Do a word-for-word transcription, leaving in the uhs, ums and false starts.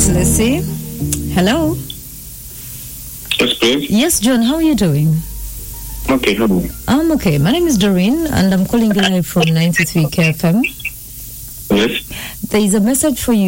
Let's see. Hello. Yes, please. Yes, John, how are you doing? Okay, how are you? I'm okay. My name is Doreen, and I'm calling you live from ninety-three K F M. Yes. There is a message for you.